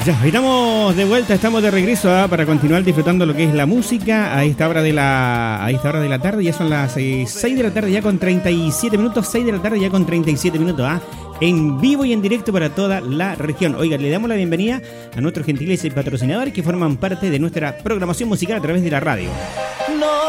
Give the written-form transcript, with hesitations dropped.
Ya, estamos de vuelta, estamos de regreso para continuar disfrutando lo que es la música a esta hora de la tarde. Ya son las 6 de la tarde ya con 37 minutos, 6 de la tarde ya con 37 minutos, en vivo y en directo para toda la región. Oiga, le damos la bienvenida a nuestros gentiles patrocinadores que forman parte de nuestra programación musical a través de la radio.